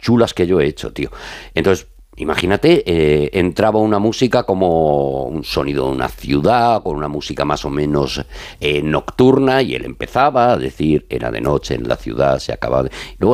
chulas que yo he hecho, tío. Entonces, imagínate, entraba una música como un sonido de una ciudad, con una música más o menos nocturna, y él empezaba a decir, era de noche en la ciudad, se acababa de... Luego